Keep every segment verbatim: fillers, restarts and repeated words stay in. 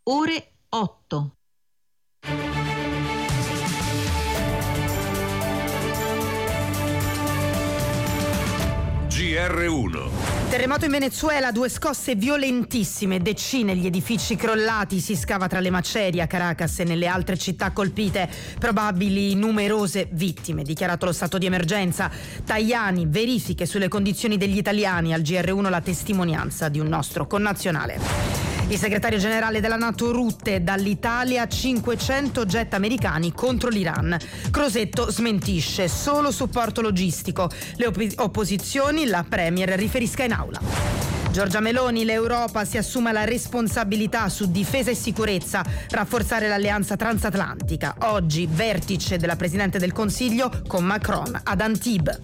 ore otto. G R uno. Terremoto in Venezuela, due scosse violentissime, decine gli edifici crollati, si scava tra le macerie a Caracas e nelle altre città colpite, probabili numerose vittime, dichiarato lo stato di emergenza. Tajani, verifiche sulle condizioni degli italiani, al G R uno la testimonianza di un nostro connazionale. Il segretario generale della NATO Rutte, dall'Italia cinquecento jet americani contro l'Iran. Crosetto smentisce, solo supporto logistico. Le opp- opposizioni, la Premier riferisca in aula. Giorgia Meloni, l'Europa si assume la responsabilità su difesa e sicurezza, rafforzare l'alleanza transatlantica. Oggi vertice della Presidente del Consiglio con Macron ad Antibes.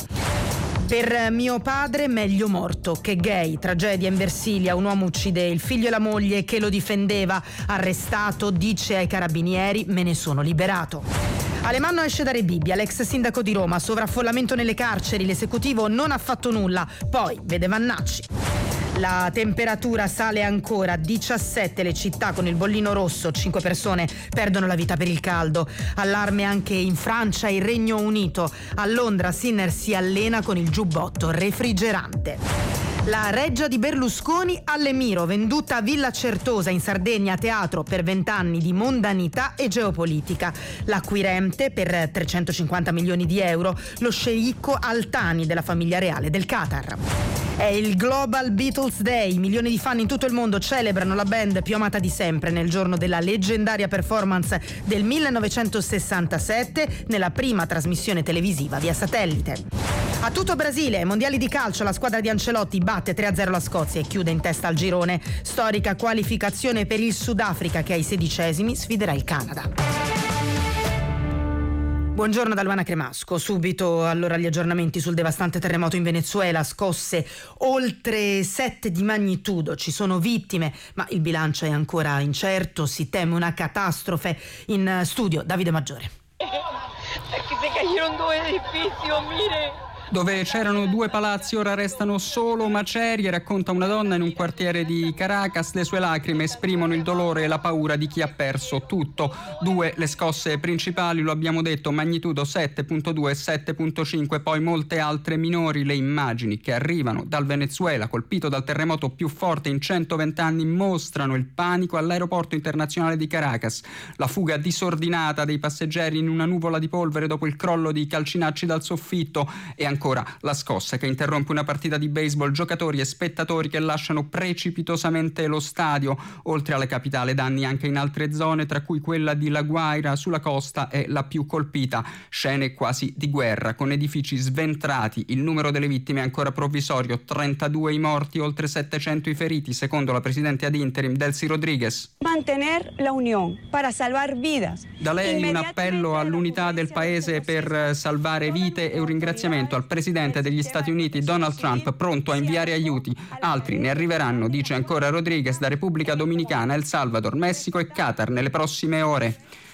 Per mio padre meglio morto che gay, tragedia in Versilia, un uomo uccide il figlio e la moglie che lo difendeva, arrestato, dice ai carabinieri me ne sono liberato. Alemanno esce da Rebibbia, l'ex sindaco di Roma, sovraffollamento nelle carceri, l'esecutivo non ha fatto nulla, poi vede Vannacci. La temperatura sale ancora, diciassette le città con il bollino rosso, cinque persone perdono la vita per il caldo. Allarme anche in Francia e il Regno Unito. A Londra Sinner si allena con il giubbotto refrigerante. La reggia di Berlusconi all'Emiro, venduta a Villa Certosa in Sardegna, teatro per vent'anni di mondanità e geopolitica. L'acquirente per trecentocinquanta milioni di euro, lo sceicco Altani della famiglia reale del Qatar. È il Global Beatles Day, milioni di fan in tutto il mondo celebrano la band più amata di sempre nel giorno della leggendaria performance del millenovecentosessantasette nella prima trasmissione televisiva via satellite. A tutto Brasile, mondiali di calcio, la squadra di Ancelotti batte tre a zero la Scozia e chiude in testa al girone. Storica qualificazione per il Sudafrica che ai sedicesimi sfiderà il Canada. Buongiorno da Luana Cremasco. Subito allora gli aggiornamenti sul devastante terremoto in Venezuela, scosse oltre sette di magnitudo, ci sono vittime, ma il bilancio è ancora incerto, si teme una catastrofe. In studio Davide Maggiore. Perché se cayeron due edifici, mire. Dove c'erano due palazzi ora restano solo macerie, racconta una donna in un quartiere di Caracas. Le sue lacrime esprimono il dolore e la paura di chi ha perso tutto. Due le scosse principali, lo abbiamo detto, magnitudo sette virgola due e sette virgola cinque, poi molte altre minori. Le immagini che arrivano dal Venezuela, colpito dal terremoto più forte in centoventi anni, mostrano il panico all'aeroporto internazionale di Caracas, la fuga disordinata dei passeggeri in una nuvola di polvere dopo il crollo di calcinacci dal soffitto e ancora la scossa che interrompe una partita di baseball, giocatori e spettatori che lasciano precipitosamente lo stadio. Oltre alle capitali, danni anche in altre zone, tra cui quella di La Guaira sulla costa è la più colpita. Scene quasi di guerra, con edifici sventrati. Il numero delle vittime è ancora provvisorio, trentadue i morti, oltre settecento i feriti, secondo la presidente ad interim Delcy Rodriguez. Mantener la unión para salvar vidas. Da lei un appello all'unità del paese per salvare vite e un ringraziamento al presidente degli Stati Uniti Donald Trump, pronto a inviare aiuti. Altri ne arriveranno, dice ancora Rodriguez, da Repubblica Dominicana, El Salvador, Messico e Qatar nelle prossime ore.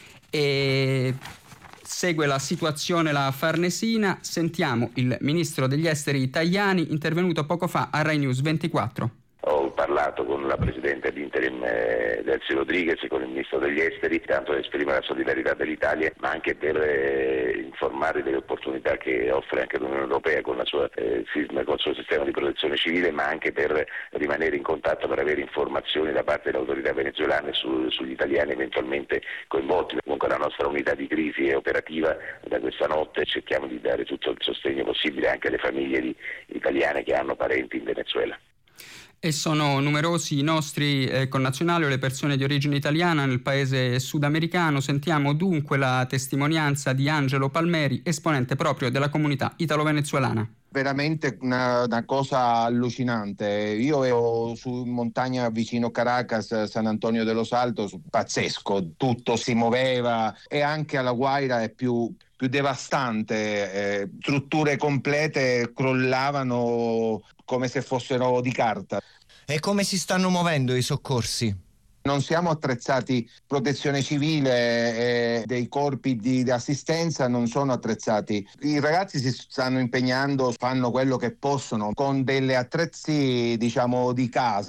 E segue la situazione la Farnesina. Sentiamo il ministro degli esteri Tajani, intervenuto poco fa a Rai News ventiquattro. Ho parlato con la Presidente ad interim eh, Delcy Rodriguez e con il Ministro degli Esteri, tanto per esprimere la solidarietà dell'Italia, ma anche per eh, informare delle opportunità che offre anche l'Unione Europea con, la sua, eh, con il suo sistema di protezione civile, ma anche per rimanere in contatto, per avere informazioni da parte delle autorità venezuelane su, sugli italiani eventualmente coinvolti. Comunque la nostra unità di crisi è operativa da questa notte e cerchiamo di dare tutto il sostegno possibile anche alle famiglie di, italiane che hanno parenti in Venezuela. E sono numerosi i nostri eh, connazionali o le persone di origine italiana nel paese sudamericano. Sentiamo dunque la testimonianza di Angelo Palmeri, esponente proprio della comunità italo-venezuelana. Veramente una, una cosa allucinante. Io ero su montagna vicino Caracas, San Antonio de los Altos, pazzesco, tutto si muoveva, e anche alla Guaira è più, più devastante, eh, strutture complete crollavano come se fossero di carta. E come si stanno muovendo i soccorsi? Non siamo attrezzati, protezione civile e dei corpi di, di assistenza non sono attrezzati. I ragazzi si stanno impegnando, fanno quello che possono con delle attrezzi, diciamo, di casa.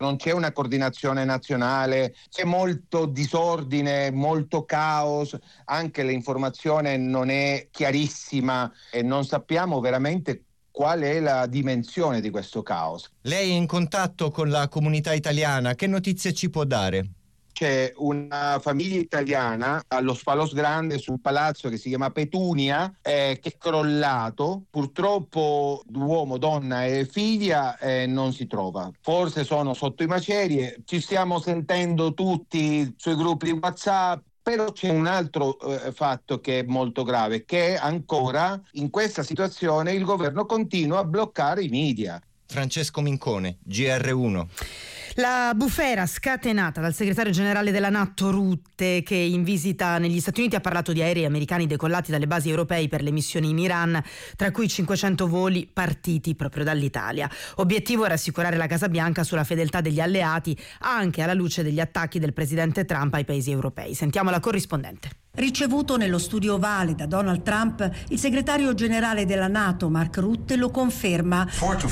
non c'è una coordinazione nazionale, c'è molto disordine, molto caos, anche l'informazione non è chiarissima e non sappiamo veramente qual è la dimensione di questo caos. Lei è in contatto con la comunità italiana, che notizie ci può dare? C'è una famiglia italiana allo Spalos Grande sul palazzo che si chiama Petunia, eh, che è crollato. Purtroppo uomo, donna e figlia eh, non si trova. Forse sono sotto i macerie. Ci stiamo sentendo tutti sui gruppi di WhatsApp. Però c'è un altro eh, fatto che è molto grave, che ancora in questa situazione il governo continua a bloccare i media. Francesco Mincone, G R uno. La bufera scatenata dal segretario generale della NATO Rutte, che in visita negli Stati Uniti ha parlato di aerei americani decollati dalle basi europee per le missioni in Iran, tra cui cinquecento voli partiti proprio dall'Italia. Obiettivo rassicurare la Casa Bianca sulla fedeltà degli alleati, anche alla luce degli attacchi del presidente Trump ai paesi europei. Sentiamo la corrispondente. Ricevuto nello studio ovale da Donald Trump, il segretario generale della NATO, Mark Rutte, lo conferma.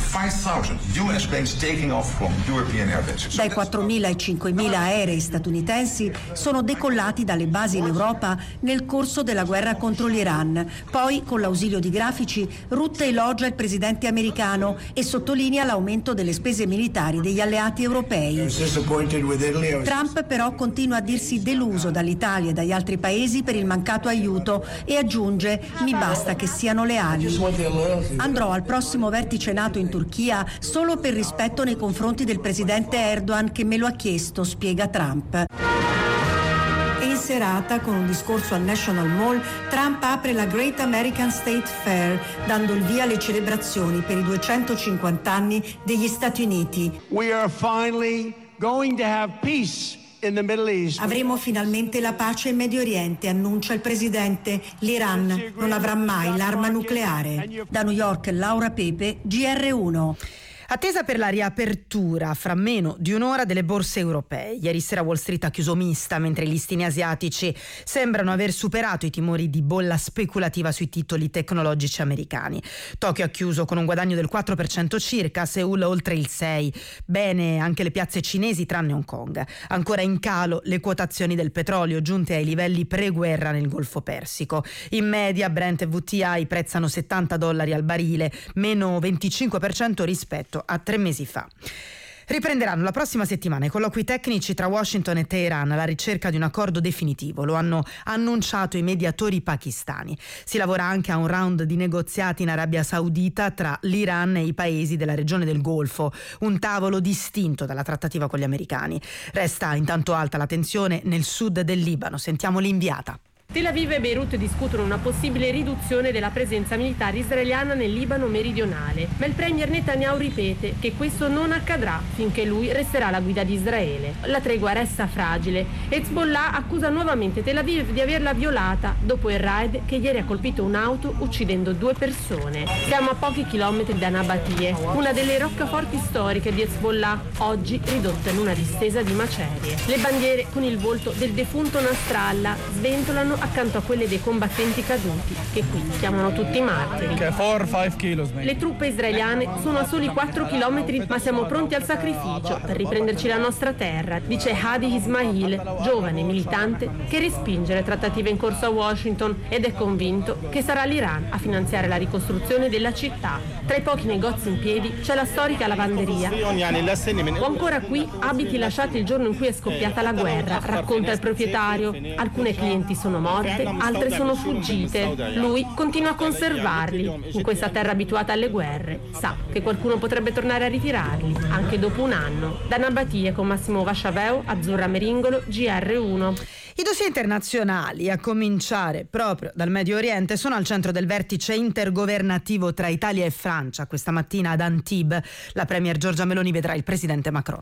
Dai quattromila ai cinquemila aerei statunitensi sono decollati dalle basi in Europa nel corso della guerra contro l'Iran. Poi, con l'ausilio di grafici, Rutte elogia il presidente americano e sottolinea l'aumento delle spese militari degli alleati europei. Trump però continua a dirsi deluso dall'Italia e dagli altri paesi per il mancato aiuto e aggiunge: mi basta che siano leali. Andrò al prossimo vertice NATO in Turchia solo per rispetto nei confronti del presidente Erdogan, che me lo ha chiesto, spiega Trump. E in serata, con un discorso al National Mall, Trump apre la Great American State Fair, dando il via alle celebrazioni per i duecentocinquanta anni degli Stati Uniti. We are finally going to have peace. Avremo finalmente la pace in Medio Oriente, annuncia il presidente. L'Iran non avrà mai l'arma nucleare. Da New York, Laura Pepe, G R uno. Attesa per la riapertura fra meno di un'ora delle borse europee. Ieri sera Wall Street ha chiuso mista, mentre i listini asiatici sembrano aver superato i timori di bolla speculativa sui titoli tecnologici americani. Tokyo ha chiuso con un guadagno del quattro per cento circa, Seoul oltre il sei per cento. Bene anche le piazze cinesi tranne Hong Kong. Ancora in calo le quotazioni del petrolio, giunte ai livelli pre-guerra nel Golfo Persico. In media Brent e W T I prezzano settanta dollari al barile, meno venticinque per cento rispetto a tre mesi fa. Riprenderanno la prossima settimana i colloqui tecnici tra Washington e Teheran alla ricerca di un accordo definitivo. Lo hanno annunciato i mediatori pakistani. Si lavora anche a un round di negoziati in Arabia Saudita tra l'Iran e i paesi della regione del Golfo, un tavolo distinto dalla trattativa con gli americani. Resta intanto alta la tensione nel sud del Libano. Sentiamo l'inviata. Tel Aviv e Beirut discutono una possibile riduzione della presenza militare israeliana nel Libano meridionale, ma il premier Netanyahu ripete che questo non accadrà finché lui resterà alla guida di Israele. La tregua resta fragile. Hezbollah accusa nuovamente Tel Aviv di averla violata dopo il raid che ieri ha colpito un'auto uccidendo due persone. Siamo a pochi chilometri da Nabatie, una delle roccaforti storiche di Hezbollah, oggi ridotta in una distesa di macerie. Le bandiere con il volto del defunto Nasrallah sventolano accanto a quelle dei combattenti caduti, che qui chiamano tutti martiri. Le truppe israeliane sono a soli quattro chilometri, ma siamo pronti al sacrificio per riprenderci la nostra terra, dice Hadi Ismail, giovane militante che respinge le trattative in corso a Washington ed è convinto che sarà l'Iran a finanziare la ricostruzione della città. Tra i pochi negozi in piedi c'è la storica lavanderia. O ancora qui abiti lasciati il giorno in cui è scoppiata la guerra, racconta il proprietario. Alcune clienti sono morte, altre sono fuggite. Lui continua a conservarli. In questa terra abituata alle guerre, sa che qualcuno potrebbe tornare a ritirarli, anche dopo un anno. Da Nabatie con Massimo Vasciaveo, Azzurra Meringolo, G R uno. I dossier internazionali, a cominciare proprio dal Medio Oriente, sono al centro del vertice intergovernativo tra Italia e Francia. Questa mattina ad Antibes la premier Giorgia Meloni vedrà il presidente Macron.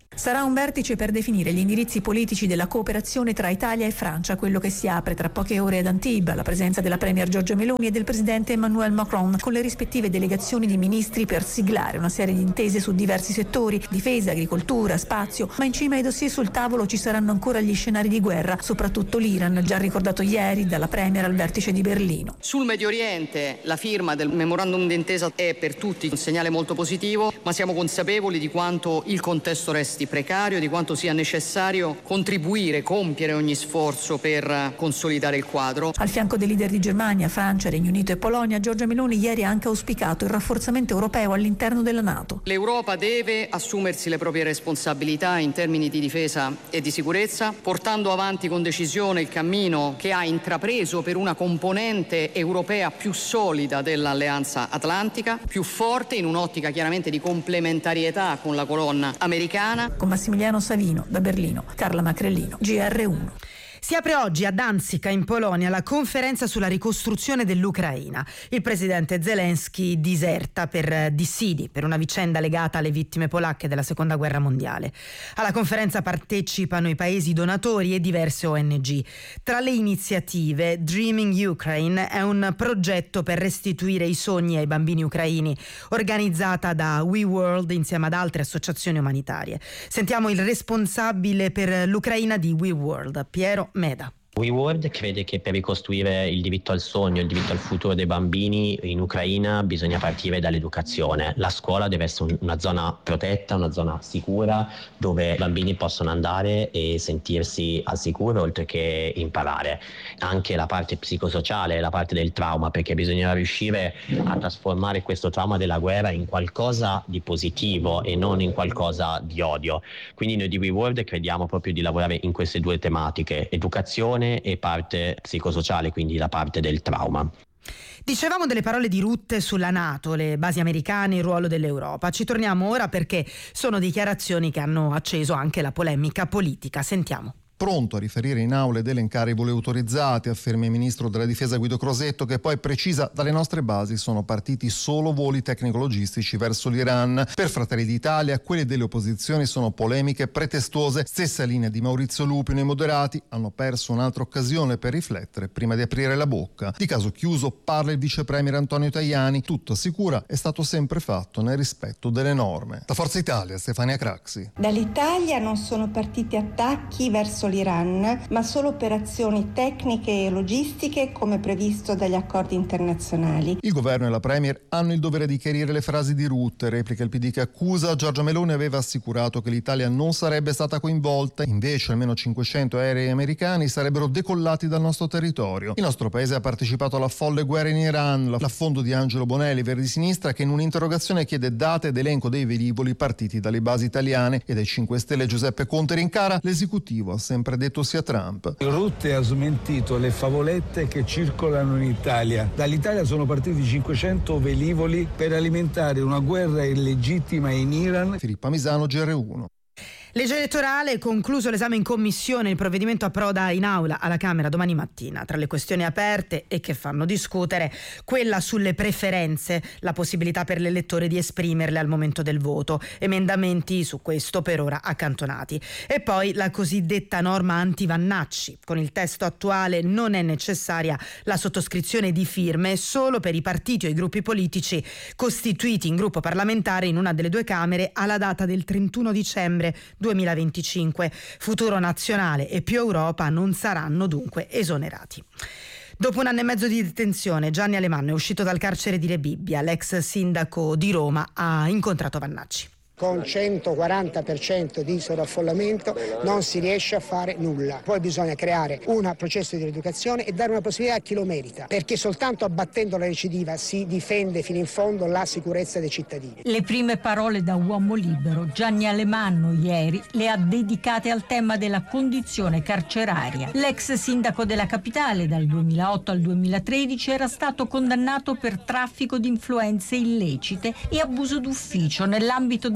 Sarà un vertice per definire gli indirizzi politici della cooperazione tra Italia e Francia, quello che si apre tra poche ore ad Antibes, alla presenza della premier Giorgia Meloni e del presidente Emmanuel Macron, con le rispettive delegazioni di ministri per siglare una serie di intese su diversi settori, difesa, agricoltura, spazio, ma in cima ai dossier sul tavolo ci saranno ancora gli scenari di guerra, soprattutto l'Iran, già ricordato ieri dalla premier al vertice di Berlino. Sul Medio Oriente la firma del memorandum d'intesa è per tutti un segnale molto positivo, ma siamo consapevoli di quanto il contesto resti precario, di quanto sia necessario contribuire, compiere ogni sforzo per consolidare il quadro. Al fianco dei leader di Germania, Francia, Regno Unito e Polonia, Giorgia Meloni ieri ha anche auspicato il rafforzamento europeo all'interno della NATO. L'Europa deve assumersi le proprie responsabilità in termini di difesa e di sicurezza, portando avanti con decisione il cammino che ha intrapreso per una componente europea più solida dell'Alleanza Atlantica, più forte in un'ottica chiaramente di complementarietà con la colonna americana. Con Massimiliano Savino, da Berlino, Carla Macrellino, G R uno. Si apre oggi a Danzica, in Polonia, la conferenza sulla ricostruzione dell'Ucraina. Il presidente Zelensky diserta per dissidi, per una vicenda legata alle vittime polacche della Seconda Guerra Mondiale. Alla conferenza partecipano i paesi donatori e diverse O N G. Tra le iniziative, Dreaming Ukraine è un progetto per restituire i sogni ai bambini ucraini, organizzata da We World insieme ad altre associazioni umanitarie. Sentiamo il responsabile per l'Ucraina di We World, Piero Meda. We World crede che per ricostruire il diritto al sogno, il diritto al futuro dei bambini in Ucraina bisogna partire dall'educazione. La scuola deve essere una zona protetta, una zona sicura dove i bambini possono andare e sentirsi al sicuro oltre che imparare. Anche la parte psicosociale, la parte del trauma, perché bisognerà riuscire a trasformare questo trauma della guerra in qualcosa di positivo e non in qualcosa di odio. Quindi noi di We World crediamo proprio di lavorare in queste due tematiche, educazione e parte psicosociale, quindi la parte del trauma. Dicevamo delle parole di Rutte sulla NATO, le basi americane, il ruolo dell'Europa. Ci torniamo ora perché sono dichiarazioni che hanno acceso anche la polemica politica. Sentiamo. Pronto a riferire in aula ed elencare i voli autorizzati, afferma il ministro della difesa Guido Crosetto, che poi precisa: dalle nostre basi sono partiti solo voli tecnico-logistici verso l'Iran. Per Fratelli d'Italia quelle delle opposizioni sono polemiche pretestuose. Stessa linea di Maurizio Lupino. I moderati hanno perso un'altra occasione per riflettere prima di aprire la bocca. Di caso chiuso parla il vice premier Antonio Tajani. Tutto, assicura, è stato sempre fatto nel rispetto delle norme. Da Forza Italia, Stefania Craxi. Dall'Italia non sono partiti attacchi verso l'Iran, ma solo operazioni tecniche e logistiche come previsto dagli accordi internazionali. Il governo e la premier hanno il dovere di chiarire le frasi di Rutte, replica il P D che accusa. Giorgia Meloni aveva assicurato che l'Italia non sarebbe stata coinvolta, invece almeno cinquecento aerei americani sarebbero decollati dal nostro territorio. Il nostro paese ha partecipato alla folle guerra in Iran. L'affondo di Angelo Bonelli, Verdi Sinistra, che in un'interrogazione chiede date ed elenco dei velivoli partiti dalle basi italiane, e dai cinque Stelle Giuseppe Conte rincara: l'esecutivo ha sempre detto sia Trump. Rutte ha smentito le favolette che circolano in Italia. Dall'Italia sono partiti cinquecento velivoli per alimentare una guerra illegittima in Iran. Filippa Misano, G R uno. Legge elettorale, concluso l'esame in commissione, il provvedimento approda in aula alla Camera domani mattina. Tra le questioni aperte e che fanno discutere, quella sulle preferenze, la possibilità per l'elettore di esprimerle al momento del voto, emendamenti su questo per ora accantonati. E poi la cosiddetta norma anti-Vannacci. Con il testo attuale non è necessaria la sottoscrizione di firme solo per i partiti o i gruppi politici costituiti in gruppo parlamentare in una delle due Camere alla data del trentuno dicembre duemilaventicinque. Futuro Nazionale e Più Europa non saranno dunque esonerati. Dopo un anno e mezzo di detenzione, Gianni Alemanno è uscito dal carcere di Rebibbia. L'ex sindaco di Roma ha incontrato Vannacci. Con centoquaranta per cento di sovraffollamento non si riesce a fare nulla. Poi bisogna creare un processo di rieducazione e dare una possibilità a chi lo merita, perché soltanto abbattendo la recidiva si difende fino in fondo la sicurezza dei cittadini. Le prime parole da uomo libero Gianni Alemanno ieri le ha dedicate al tema della condizione carceraria. L'ex sindaco della capitale dal duemilaotto al duemilatredici era stato condannato per traffico di influenze illecite e abuso d'ufficio nell'ambito del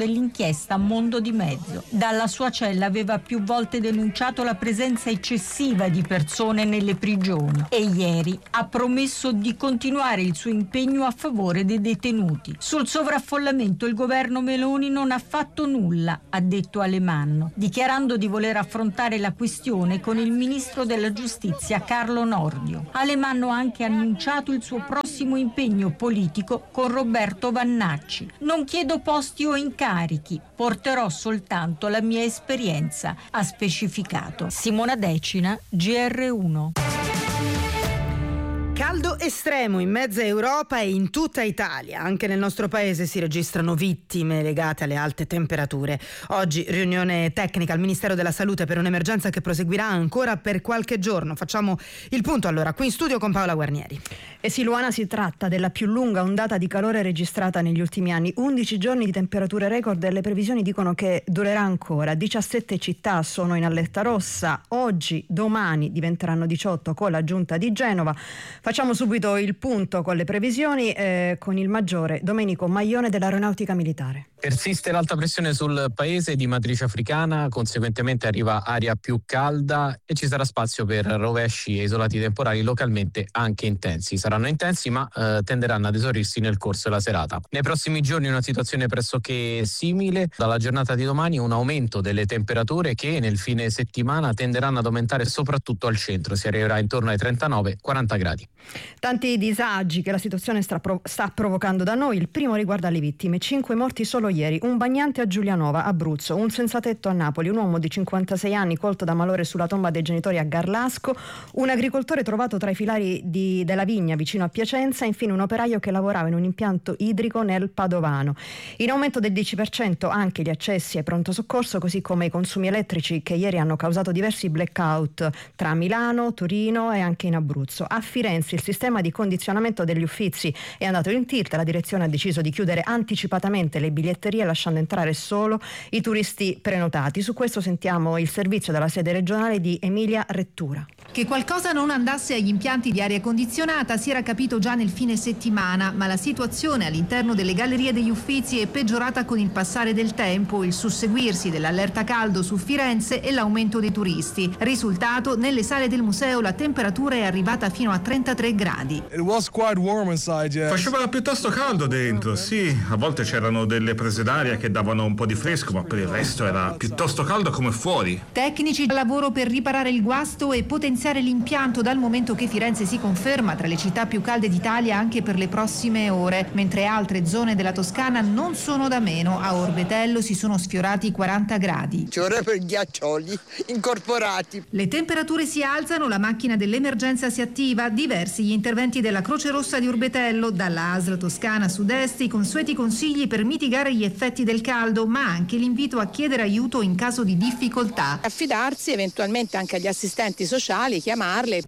dell'inchiesta Mondo di Mezzo. Dalla sua cella aveva più volte denunciato la presenza eccessiva di persone nelle prigioni e ieri ha promesso di continuare il suo impegno a favore dei detenuti. Sul sovraffollamento il governo Meloni non ha fatto nulla, ha detto Alemanno, dichiarando di voler affrontare la questione con il ministro della giustizia Carlo Nordio. Alemanno ha anche annunciato il suo prossimo impegno politico con Roberto Vannacci. Non chiedo posti o incarichi, porterò soltanto la mia esperienza, ha specificato. Simona Decina, G R uno. Caldo estremo in mezza Europa e in tutta Italia. Anche nel nostro paese si registrano vittime legate alle alte temperature. Oggi riunione tecnica al Ministero della Salute per un'emergenza che proseguirà ancora per qualche giorno. Facciamo il punto allora qui in studio con Paola Guarnieri. E sì, Luana, si tratta della più lunga ondata di calore registrata negli ultimi anni. undici giorni di temperature record e le previsioni dicono che durerà ancora. diciassette città sono in allerta rossa. Oggi, domani diventeranno diciotto con l'aggiunta di Genova. Facciamo subito il punto con le previsioni eh, con il maggiore Domenico Maglione dell'Aeronautica Militare. Persiste l'alta pressione sul paese di matrice africana, conseguentemente arriva aria più calda e ci sarà spazio per rovesci e isolati temporali localmente anche intensi. Saranno intensi ma eh, tenderanno ad esaurirsi nel corso della serata. Nei prossimi giorni una situazione pressoché simile. Dalla giornata di domani un aumento delle temperature che nel fine settimana tenderanno ad aumentare soprattutto al centro. Si arriverà intorno ai trentanove quaranta gradi. Tanti disagi che la situazione sta, prov- sta provocando da noi. Il primo riguarda le vittime. Cinque morti solo ieri. Un bagnante a Giulianova, Abruzzo, un senzatetto a Napoli, un uomo di cinquantasei anni colto da malore sulla tomba dei genitori a Garlasco, un agricoltore trovato tra i filari di, della vigna vicino a Piacenza e infine un operaio che lavorava in un impianto idrico nel Padovano. In aumento del dieci per cento anche gli accessi ai pronto soccorso, così come i consumi elettrici che ieri hanno causato diversi blackout tra Milano, Torino e anche in Abruzzo. A Firenze il sistema di condizionamento degli Uffizi è andato in tilt, la direzione ha deciso di chiudere anticipatamente le biglietterie lasciando entrare solo i turisti prenotati. Su questo sentiamo il servizio della sede regionale di Emilia Rettura. Che qualcosa non andasse agli impianti di aria condizionata si era capito già nel fine settimana, ma la situazione all'interno delle gallerie degli Uffizi è peggiorata con il passare del tempo, il susseguirsi dell'allerta caldo su Firenze e l'aumento dei turisti. Risultato, nelle sale del museo la temperatura è arrivata fino a trentatré gradi. Faceva piuttosto caldo dentro, sì, a volte c'erano delle prese d'aria che davano un po' di fresco, ma per il resto era piuttosto caldo come fuori. Tecnici al lavoro per riparare il guasto e potenziare l'impianto, dal momento che Firenze si conferma tra le città più calde d'Italia anche per le prossime ore, mentre altre zone della Toscana non sono da meno. A Orbetello si sono sfiorati i quaranta gradi. Ci vorrebbero ghiaccioli incorporati. Le temperature si alzano, la macchina dell'emergenza si attiva, diversi gli interventi della Croce Rossa di Orbetello, dalla A S L Toscana Sud-Est i consueti consigli per mitigare gli effetti del caldo, ma anche l'invito a chiedere aiuto in caso di difficoltà. Affidarsi eventualmente anche agli assistenti sociali, chiamarle.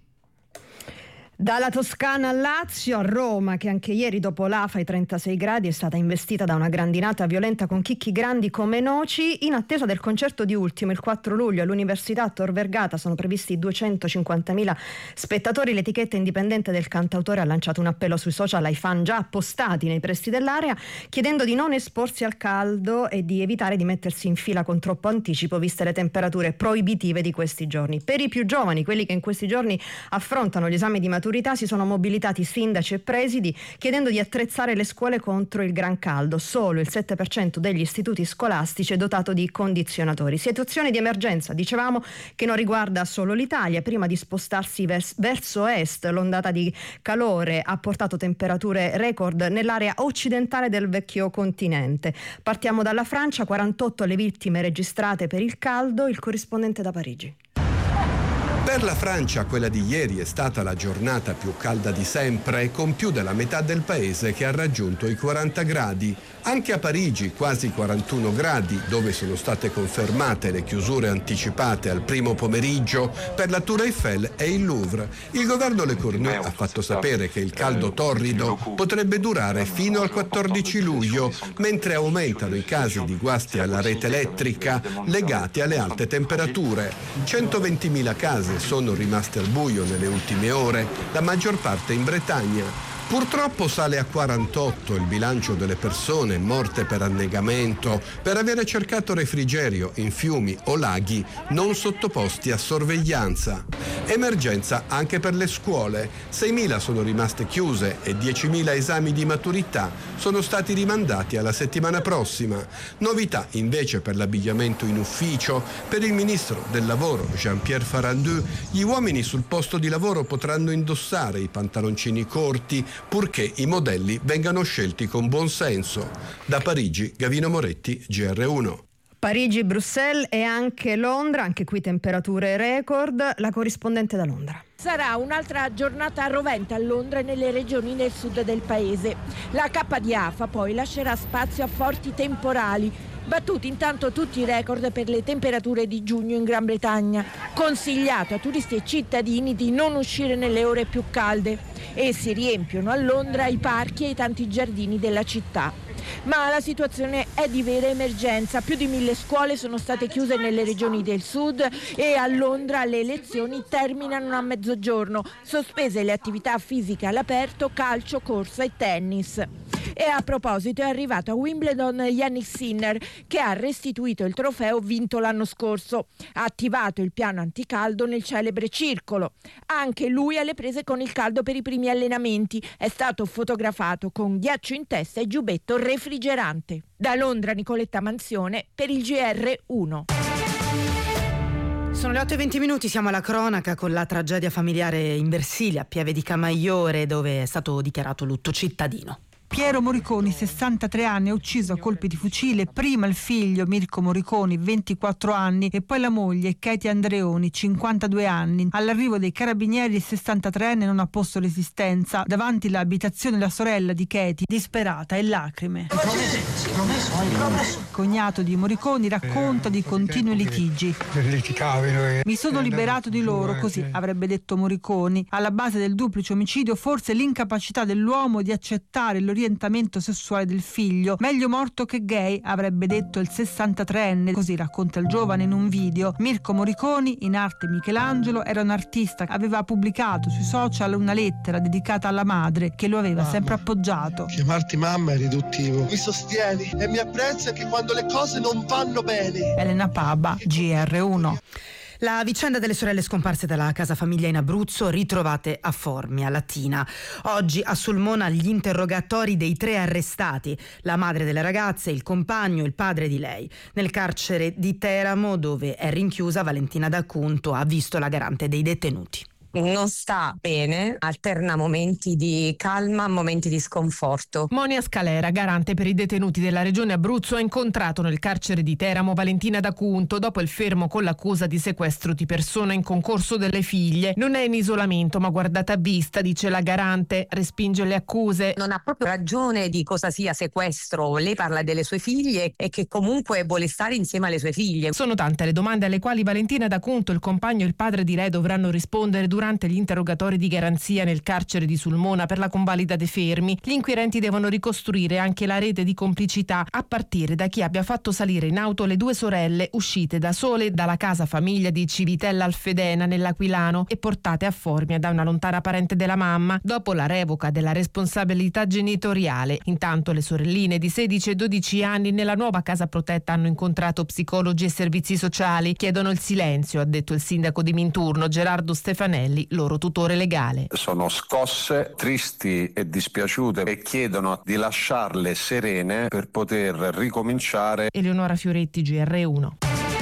Dalla Toscana al Lazio, a Roma, che anche ieri dopo l'A F A ai trentasei gradi è stata investita da una grandinata violenta con chicchi grandi come noci. In attesa del concerto di Ultimo il quattro luglio all'Università Tor Vergata sono previsti duecentocinquantamila spettatori. L'etichetta indipendente del cantautore ha lanciato un appello sui social ai fan già appostati nei pressi dell'area, chiedendo di non esporsi al caldo e di evitare di mettersi in fila con troppo anticipo, viste le temperature proibitive di questi giorni. Per i più giovani, quelli che in questi giorni affrontano gli esami di maturità, si sono mobilitati sindaci e presidi chiedendo di attrezzare le scuole contro il gran caldo. Solo il sette per cento degli istituti scolastici è dotato di condizionatori. Situazione di emergenza, dicevamo, che non riguarda solo l'Italia. Prima di spostarsi vers- verso est, l'ondata di calore ha portato temperature record nell'area occidentale del vecchio continente. Partiamo dalla Francia, quarantotto le vittime registrate per il caldo. Il corrispondente da Parigi. Per la Francia quella di ieri è stata la giornata più calda di sempre, con più della metà del paese che ha raggiunto i quaranta gradi. Anche a Parigi quasi quarantuno gradi, dove sono state confermate le chiusure anticipate al primo pomeriggio per la Tour Eiffel e il Louvre. Il governo Le Cornu ha fatto sapere che il caldo torrido potrebbe durare fino al quattordici luglio, mentre aumentano i casi di guasti alla rete elettrica legati alle alte temperature. centoventimila case sono rimaste al buio nelle ultime ore, la maggior parte in Bretagna. Purtroppo sale a quarantotto il bilancio delle persone morte per annegamento per avere cercato refrigerio in fiumi o laghi non sottoposti a sorveglianza. Emergenza anche per le scuole. seimila sono rimaste chiuse e diecimila esami di maturità sono stati rimandati alla settimana prossima. Novità invece per l'abbigliamento in ufficio. Per il ministro del lavoro Jean-Pierre Farandou, gli uomini sul posto di lavoro potranno indossare i pantaloncini corti, purché i modelli vengano scelti con buon senso. Da Parigi, Gavino Moretti, G R uno. Parigi, Bruxelles e anche Londra, anche qui temperature record. La corrispondente da Londra. Sarà un'altra giornata rovente a Londra e nelle regioni nel sud del paese. La K di Afa poi lascerà spazio a forti temporali. Battuti intanto tutti i record per le temperature di giugno in Gran Bretagna. Consigliato a turisti e cittadini di non uscire nelle ore più calde. E si riempiono a Londra i parchi e i tanti giardini della città. Ma la situazione è di vera emergenza. Più di mille scuole sono state chiuse nelle regioni del sud e a Londra le lezioni terminano a mezzogiorno. Sospese le attività fisiche all'aperto, calcio, corsa e tennis. E a proposito è arrivato a Wimbledon Jannik Sinner, che ha restituito il trofeo vinto l'anno scorso. Ha attivato il piano anticaldo nel celebre circolo. Anche lui alle prese con il caldo per i primi allenamenti. È stato fotografato con ghiaccio in testa e giubbetto refrigerante. Da Londra Nicoletta Manzione per il G R uno. Sono le otto e venti minuti, siamo alla cronaca con la tragedia familiare in Versilia, a Pieve di Camaiore, dove è stato dichiarato lutto cittadino. Piero Moriconi, sessantatré anni, ha ucciso a colpi di fucile prima il figlio Mirko Moriconi, ventiquattro anni, e poi la moglie Katie Andreoni, cinquantadue anni. All'arrivo dei carabinieri il sessantatreenne non ha posto resistenza davanti all'abitazione della sorella di Katie, disperata e lacrime. Il cognato di Moriconi racconta di continui litigi. Mi sono liberato di loro, così avrebbe detto Moriconi. Alla base del duplice omicidio forse l'incapacità dell'uomo di accettare l'orientamento sessuale del figlio. Meglio morto che gay, avrebbe detto il sessantatreenne, così racconta il giovane in un video. Mirko Moriconi, in arte Michelangelo, era un artista, aveva pubblicato sui social una lettera dedicata alla madre che lo aveva mamma. sempre appoggiato. Chiamarti mamma è riduttivo. Mi sostieni e mi apprezzi anche quando le cose non vanno bene. Elena Paba, G R uno. La vicenda delle sorelle scomparse dalla casa famiglia in Abruzzo, ritrovate a Formia, Latina. Oggi a Sulmona gli interrogatori dei tre arrestati, la madre delle ragazze, il compagno, il padre di lei. Nel carcere di Teramo, dove è rinchiusa, Valentina D'Acunto ha visto la garante dei detenuti. Non sta bene, alterna momenti di calma, momenti di sconforto. Monia Scalera, garante per i detenuti della regione Abruzzo, ha incontrato nel carcere di Teramo Valentina D'Acunto dopo il fermo con l'accusa di sequestro di persona in concorso delle figlie. Non è in isolamento ma guardata a vista, dice la garante, respinge le accuse. Non ha proprio ragione di cosa sia sequestro, lei parla delle sue figlie e che comunque vuole stare insieme alle sue figlie. Sono tante le domande alle quali Valentina D'Acunto, il compagno e il padre di lei dovranno rispondere durante durante gli interrogatori di garanzia nel carcere di Sulmona per la convalida dei fermi. Gli inquirenti devono ricostruire anche la rete di complicità a partire da chi abbia fatto salire in auto le due sorelle uscite da sole dalla casa famiglia di Civitella Alfedena nell'Aquilano e portate a Formia da una lontana parente della mamma dopo la revoca della responsabilità genitoriale. Intanto le sorelline di sedici e dodici anni nella nuova casa protetta hanno incontrato psicologi e servizi sociali. Chiedono il silenzio, ha detto il sindaco di Minturno Gerardo Stefanelli, loro tutore legale. Sono scosse, tristi e dispiaciute e chiedono di lasciarle serene per poter ricominciare. Eleonora Fioretti, G R uno.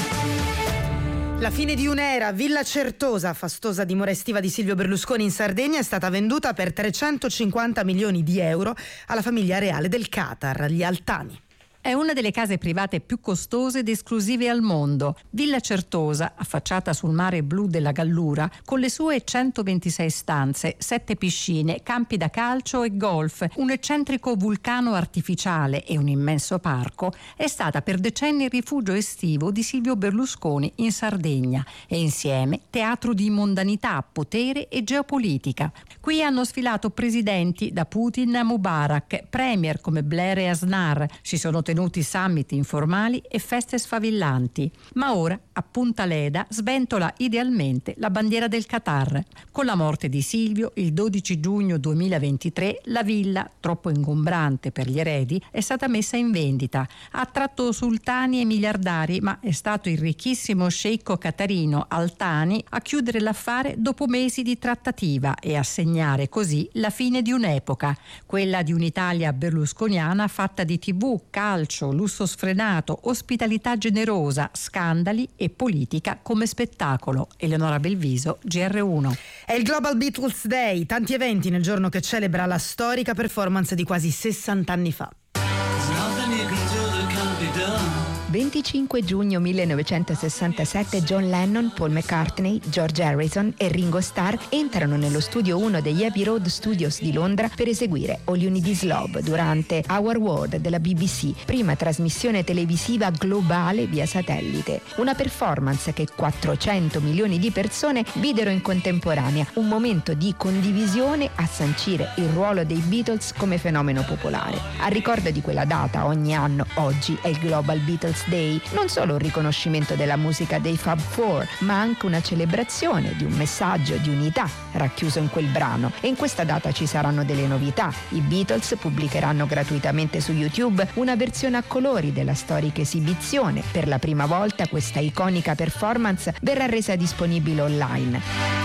La fine di un'era, Villa Certosa, fastosa dimora estiva di Silvio Berlusconi in Sardegna, è stata venduta per trecentocinquanta milioni di euro alla famiglia reale del Qatar, gli Altani. È una delle case private più costose ed esclusive al mondo. Villa Certosa, affacciata sul mare blu della Gallura, con le sue centoventisei stanze, sette piscine, campi da calcio e golf, un eccentrico vulcano artificiale e un immenso parco, è stata per decenni il rifugio estivo di Silvio Berlusconi in Sardegna e insieme teatro di mondanità, potere e geopolitica. Qui hanno sfilato presidenti da Putin a Mubarak, premier come Blair e Aznar, si sono contenuti summit informali e feste sfavillanti. Ma ora, a Punta Leda, sventola idealmente la bandiera del Qatar. Con la morte di Silvio, il dodici giugno duemilaventitré, la villa, troppo ingombrante per gli eredi, è stata messa in vendita. Ha attratto sultani e miliardari, ma è stato il ricchissimo sceicco qatarino Al Thani a chiudere l'affare dopo mesi di trattativa e a segnare così la fine di un'epoca, quella di un'Italia berlusconiana fatta di tivù, calcio, lusso sfrenato, ospitalità generosa, scandali e politica come spettacolo. Eleonora Belviso, G R uno. È il Global Beatles Day, tanti eventi nel giorno che celebra la storica performance di quasi sessanta anni fa. venticinque giugno millenovecentosessantasette John Lennon, Paul McCartney, George Harrison e Ringo Starr entrano nello studio uno degli Abbey Road Studios di Londra per eseguire All You Need Is Love durante Our World della B B C, prima trasmissione televisiva globale via satellite. Una performance che quattrocento milioni di persone videro in contemporanea, un momento di condivisione a sancire il ruolo dei Beatles come fenomeno popolare. A ricordo di quella data, ogni anno oggi è il Global Beatles Day, non solo un riconoscimento della musica dei Fab Four, ma anche una celebrazione di un messaggio di unità racchiuso in quel brano. E in questa data ci saranno delle novità. I Beatles pubblicheranno gratuitamente su YouTube una versione a colori della storica esibizione. Per la prima volta questa iconica performance verrà resa disponibile online.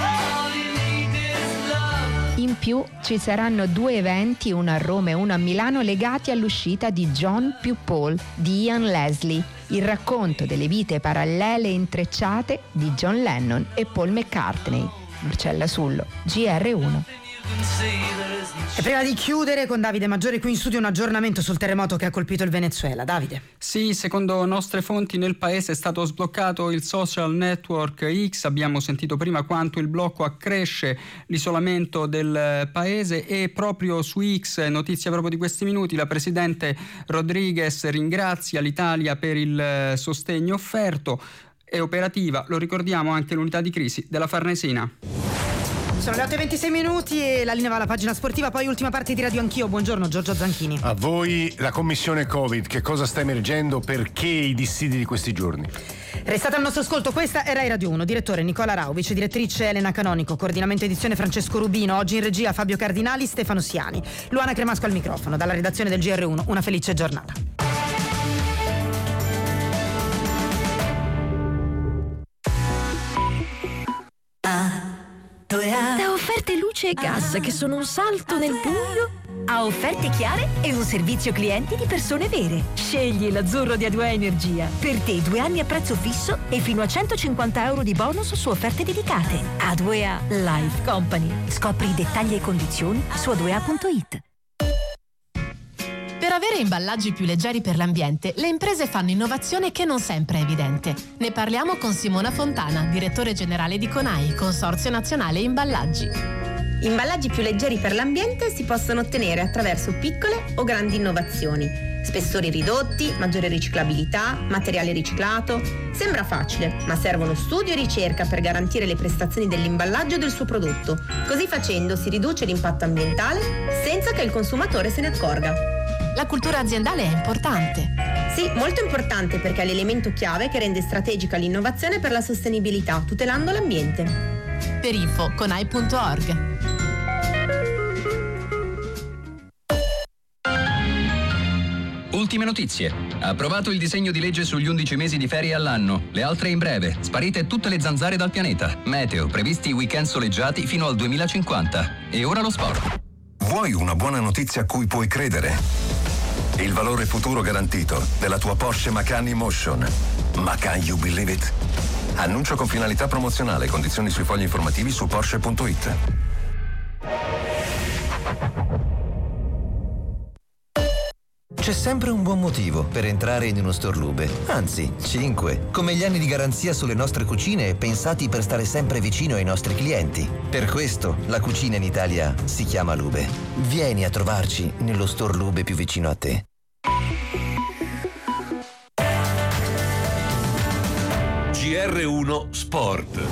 In più ci saranno due eventi, uno a Roma e uno a Milano, legati all'uscita di John più Paul di Ian Leslie, il racconto delle vite parallele e intrecciate di John Lennon e Paul McCartney. Marcella Sullo, G R uno. E prima di chiudere con Davide Maggiore qui in studio un aggiornamento sul terremoto che ha colpito il Venezuela. Davide. Sì, secondo nostre fonti nel paese è stato sbloccato il social network X. Abbiamo sentito prima quanto il blocco accresce l'isolamento del paese e proprio su X, notizia proprio di questi minuti, la presidente Rodriguez ringrazia l'Italia per il sostegno offerto. È operativa, lo ricordiamo, anche l'unità di crisi della Farnesina. Sono le otto e ventisei minuti e la linea va alla pagina sportiva, poi ultima parte di Radio Anch'io. Buongiorno Giorgio Zanchini. A voi la commissione Covid, che cosa sta emergendo, perché i dissidi di questi giorni? Restate al nostro ascolto, questa è Rai Radio uno, direttore Nicola Rau, vice direttrice Elena Canonico, coordinamento edizione Francesco Rubino, oggi in regia Fabio Cardinali, Stefano Siani, Luana Cremasco al microfono, dalla redazione del G R uno, una felice giornata. Da offerte luce e gas che sono un salto nel buio a offerte chiare e un servizio clienti di persone vere. Scegli l'azzurro di A due A Energia. Per te due anni a prezzo fisso e fino a centocinquanta euro di bonus su offerte dedicate. A due A Life Company. Scopri i dettagli e condizioni su a due a punto it. Per avere imballaggi più leggeri per l'ambiente, le imprese fanno innovazione che non sempre è evidente. Ne parliamo con Simona Fontana, direttore generale di CONAI, Consorzio Nazionale Imballaggi. Imballaggi più leggeri per l'ambiente si possono ottenere attraverso piccole o grandi innovazioni. Spessori ridotti, maggiore riciclabilità, materiale riciclato. Sembra facile, ma servono studio e ricerca per garantire le prestazioni dell'imballaggio e del suo prodotto. Così facendo si riduce l'impatto ambientale senza che il consumatore se ne accorga. La cultura aziendale è importante. Sì, molto importante perché è l'elemento chiave che rende strategica l'innovazione per la sostenibilità, tutelando l'ambiente. Per info conai punto org. Ultime notizie. Approvato il disegno di legge sugli undici mesi di ferie all'anno. Le altre in breve. Sparite tutte le zanzare dal pianeta. Meteo. Previsti weekend soleggiati fino al duemilacinquanta. E ora lo sport. Vuoi una buona notizia a cui puoi credere? Il valore futuro garantito della tua Porsche Macan Emotion. Macan, you believe it? Annuncio con finalità promozionale. Condizioni sui fogli informativi su Porsche punto it. C'è sempre un buon motivo per entrare in uno store Lube. Anzi, cinque. Come gli anni di garanzia sulle nostre cucine pensati per stare sempre vicino ai nostri clienti. Per questo la cucina in Italia si chiama Lube. Vieni a trovarci nello store Lube più vicino a te. G R uno Sport.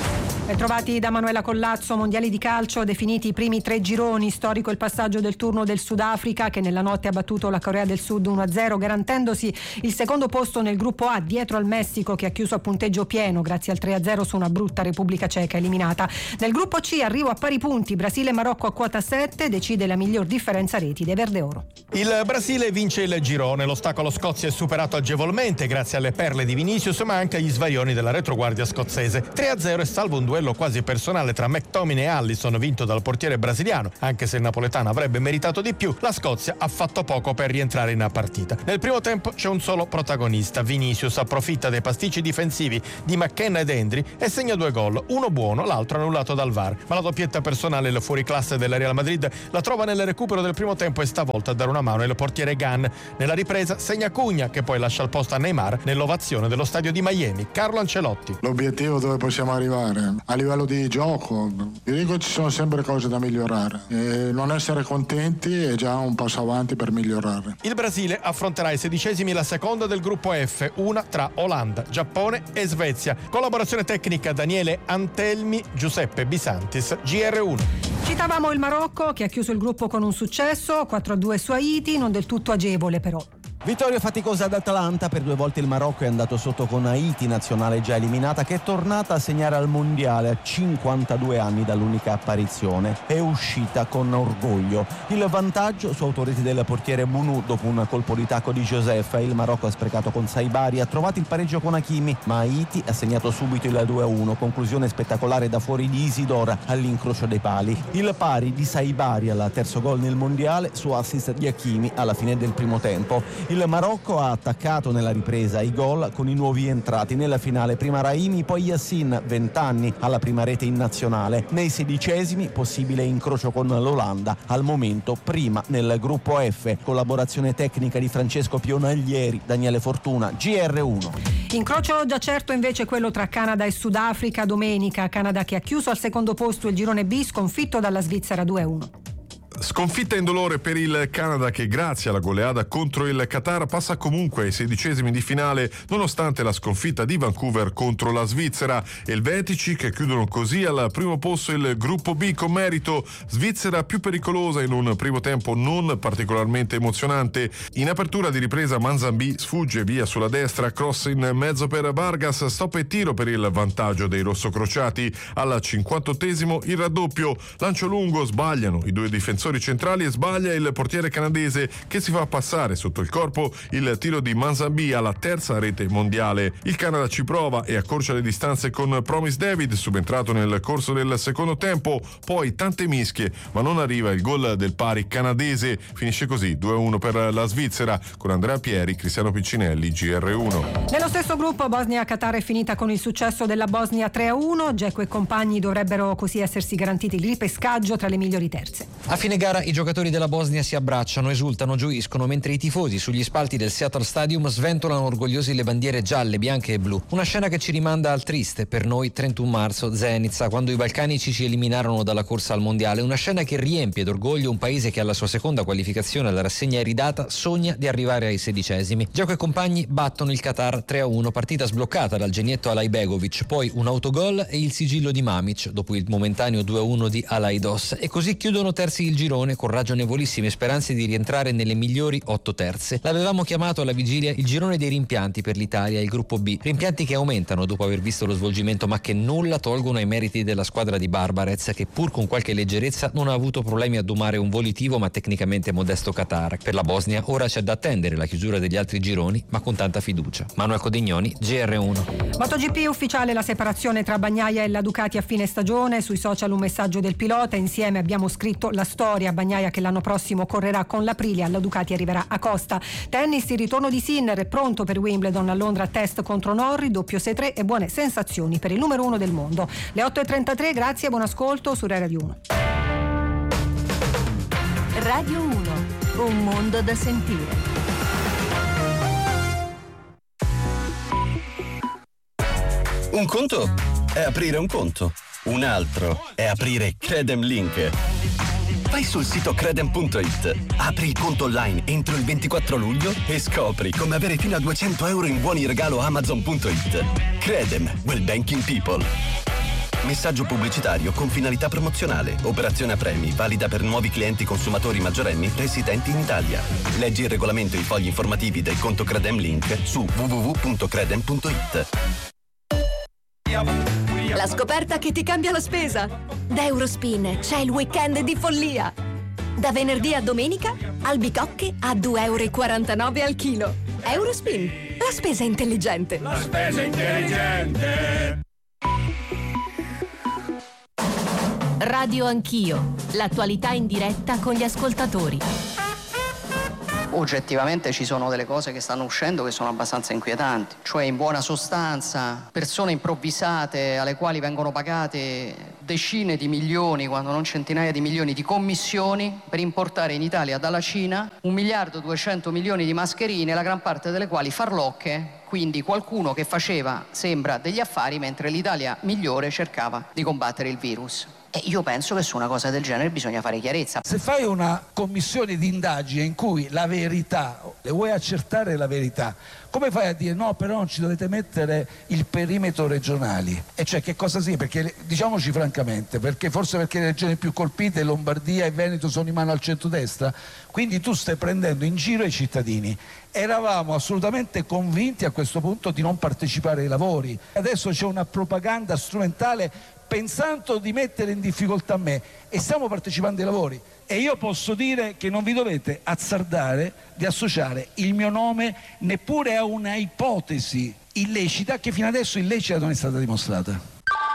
Trovati da Manuela Collazzo. Mondiali di calcio definiti i primi tre gironi. Storico il passaggio del turno del Sudafrica, che nella notte ha battuto la Corea del Sud uno a zero, garantendosi il secondo posto nel gruppo A, dietro al Messico, che ha chiuso a punteggio pieno grazie al tre a zero su una brutta Repubblica Ceca eliminata. Nel gruppo C, arrivo a pari punti, Brasile e Marocco a quota sette, decide la miglior differenza reti dei verde oro. Il Brasile vince il girone, l'ostacolo Scozia è superato agevolmente grazie alle perle di Vinicius, ma anche agli svarioni della retroguardia scozzese. tre a zero e salvo un duello quasi personale tra McTominay e Allison vinto dal portiere brasiliano, anche se il napoletano avrebbe meritato di più, la Scozia ha fatto poco per rientrare in partita. Nel primo tempo c'è un solo protagonista, Vinicius approfitta dei pasticci difensivi di McKenna ed Endry e segna due gol, uno buono, l'altro annullato dal V A R, ma la doppietta personale e il fuoriclasse della Real Madrid la trova nel recupero del primo tempo e stavolta a dare una mano il portiere Gunn. Nella ripresa segna Cugna, che poi lascia il posto a Neymar nell'ovazione dello stadio di Miami. Carlo Ancelotti. L'obiettivo dove possiamo arrivare? A livello di gioco, io dico ci sono sempre cose da migliorare e non essere contenti è già un passo avanti per migliorare. Il Brasile affronterà i sedicesimi la seconda del gruppo F, una tra Olanda, Giappone e Svezia. Collaborazione tecnica Daniele Antelmi, Giuseppe Bisantis, G R uno. Citavamo il Marocco, che ha chiuso il gruppo con un successo, quattro a due su Haiti, non del tutto agevole però. Vittoria faticosa ad Atlanta, per due volte il Marocco è andato sotto con Haiti, nazionale già eliminata, che è tornata a segnare al mondiale a cinquantadue anni dall'unica apparizione. È uscita con orgoglio. Il vantaggio su autoreti del portiere Bounou dopo un colpo di tacco di Joseph. Il Marocco ha sprecato con Saibari, ha trovato il pareggio con Hakimi, ma Haiti ha segnato subito il due a uno. Conclusione spettacolare da fuori di Isidora all'incrocio dei pali. Il pari di Saibari al terzo gol nel mondiale su assist di Hakimi alla fine del primo tempo. Il Marocco ha attaccato nella ripresa i gol con i nuovi entrati nella finale, prima Raimi, poi Yassin, venti anni, alla prima rete in nazionale. Nei sedicesimi possibile incrocio con l'Olanda, al momento prima nel gruppo F. Collaborazione tecnica di Francesco Pionaglieri, Daniele Fortuna, G R uno. Incrocio già certo invece quello tra Canada e Sudafrica domenica. Canada che ha chiuso al secondo posto il girone B, sconfitto dalla Svizzera due a uno. Sconfitta indolore per il Canada, che grazie alla goleada contro il Qatar passa comunque ai sedicesimi di finale nonostante la sconfitta di Vancouver contro la Svizzera, e il Vetici che chiudono così al primo posto il gruppo B con merito. Svizzera più pericolosa in un primo tempo non particolarmente emozionante. In apertura di ripresa Manzambi sfugge via sulla destra, cross in mezzo per Vargas, stop e tiro per il vantaggio dei rossocrociati. Al cinquantottesimo il raddoppio, lancio lungo, sbagliano i due difensori centrali e sbaglia il portiere canadese, che si fa passare sotto il corpo il tiro di Manzambi alla terza rete mondiale. Il Canada ci prova e accorcia le distanze con Promise David, subentrato nel corso del secondo tempo, poi tante mischie ma non arriva il gol del pari canadese. Finisce così due a uno per la Svizzera con Andrea Pieri, Cristiano Piccinelli, G R uno. Nello stesso gruppo Bosnia-Qatar è finita con il successo della Bosnia tre a uno. Dzeko e compagni dovrebbero così essersi garantiti il ripescaggio tra le migliori terze. A fine gara i giocatori della Bosnia si abbracciano, esultano, gioiscono, mentre i tifosi sugli spalti del Seattle Stadium sventolano orgogliosi le bandiere gialle, bianche e blu. Una scena che ci rimanda al triste, per noi, trentuno marzo, Zenica, quando i balcanici ci eliminarono dalla corsa al mondiale. Una scena che riempie d'orgoglio un paese che alla sua seconda qualificazione alla rassegna iridata sogna di arrivare ai sedicesimi. Dzeko e compagni battono il Qatar tre a uno, partita sbloccata dal genietto Alaibegovic, poi un autogol e il sigillo di Mamic dopo il momentaneo due a uno di Alaidos, e così chiudono terzi il girone con ragionevolissime speranze di rientrare nelle migliori otto terze. L'avevamo chiamato alla vigilia il girone dei rimpianti per l'Italia e il gruppo B, rimpianti che aumentano dopo aver visto lo svolgimento ma che nulla tolgono ai meriti della squadra di Barbarez, che pur con qualche leggerezza non ha avuto problemi a domare un volitivo ma tecnicamente modesto Qatar. Per la Bosnia ora c'è da attendere la chiusura degli altri gironi, ma con tanta fiducia. Manuel Codignoni, G R uno. MotoGP ufficiale la separazione tra Bagnaia e la Ducati a fine stagione. Sui social un messaggio del pilota: insieme abbiamo scritto la storia. Bagnaia che l'anno prossimo correrà con l'Aprilia, alla Ducati arriverà a Costa. Tennis, il ritorno di Sinner è pronto per Wimbledon a Londra, test contro Norrie, doppio sei tre e buone sensazioni per il numero uno del mondo. Le otto e trentatré, grazie e buon ascolto su Radio uno. Radio uno, un mondo da sentire. Un conto è aprire un conto, un altro è aprire Credem Link. Vai sul sito credem punto it, apri il conto online entro il ventiquattro luglio e scopri come avere fino a duecento euro in buoni regalo Amazon punto it. Credem, will banking people. Messaggio pubblicitario con finalità promozionale. Operazione a premi, valida per nuovi clienti consumatori maggiorenni residenti in Italia. Leggi il regolamento e i fogli informativi del conto Credem Link su w w w punto credem punto i t. La scoperta che ti cambia la spesa. Da Eurospin c'è il weekend di follia. Da venerdì a domenica, albicocche a due e quarantanove euro al chilo. Eurospin, la spesa intelligente. La spesa intelligente. Radio Anch'io, l'attualità in diretta con gli ascoltatori. Oggettivamente ci sono delle cose che stanno uscendo che sono abbastanza inquietanti, cioè in buona sostanza persone improvvisate alle quali vengono pagate decine di milioni, quando non centinaia di milioni di commissioni per importare in Italia dalla Cina un miliardo duecento milioni di mascherine, la gran parte delle quali farlocche, quindi qualcuno che faceva, sembra, degli affari mentre l'Italia migliore cercava di combattere il virus. E io penso che su una cosa del genere bisogna fare chiarezza. Se fai una commissione di indagine in cui la verità, le vuoi accertare la verità, come fai a dire no, però non ci dovete mettere il perimetro regionali? E cioè che cosa sia? Perché diciamoci francamente, perché forse perché le regioni più colpite, Lombardia e Veneto, sono in mano al centrodestra, quindi tu stai prendendo in giro i cittadini. Eravamo assolutamente convinti a questo punto di non partecipare ai lavori. Adesso c'è una propaganda strumentale pensando di mettere in difficoltà me, e stiamo partecipando ai lavori, e io posso dire che non vi dovete azzardare di associare il mio nome neppure a una ipotesi illecita che fino adesso illecita non è stata dimostrata.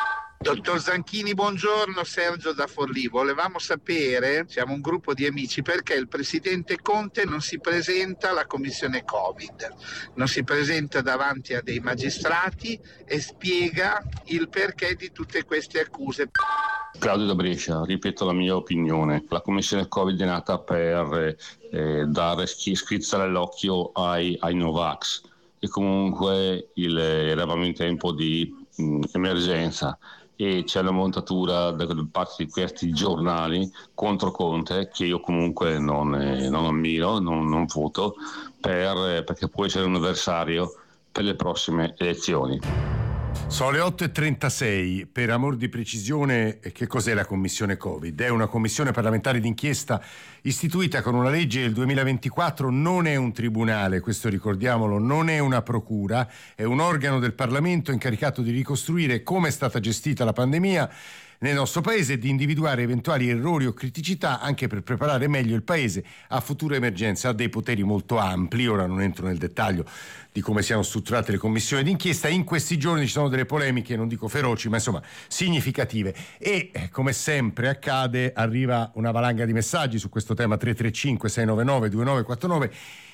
Dottor Zanchini, buongiorno, Sergio da Forlì. Volevamo sapere, siamo un gruppo di amici, perché il presidente Conte non si presenta alla commissione Covid, non si presenta davanti a dei magistrati e spiega il perché di tutte queste accuse. Claudio da Brescia, ripeto la mia opinione. La commissione Covid è nata per eh, dare schizzare l'occhio ai, ai Novax, e comunque il, eravamo in tempo di mh, emergenza. E c'è la montatura da parte di questi giornali contro Conte, che io comunque non, eh, non ammiro, non, non voto, per, perché può essere un avversario per le prossime elezioni. Sono le otto e trentasei. Per amor di precisione, che cos'è la Commissione Covid? È una commissione parlamentare d'inchiesta istituita con una legge del duemilaventiquattro, non è un tribunale, questo ricordiamolo, non è una procura, è un organo del Parlamento incaricato di ricostruire come è stata gestita la pandemia nel nostro paese e di individuare eventuali errori o criticità, anche per preparare meglio il paese a future emergenze. Ha dei poteri molto ampli, ora non entro nel dettaglio di come siano strutturate le commissioni d'inchiesta. In questi giorni ci sono delle polemiche, non dico feroci, ma insomma significative, e come sempre accade arriva una valanga di messaggi su questo tema. Tre tre cinque sei nove nove due nove quattro nove,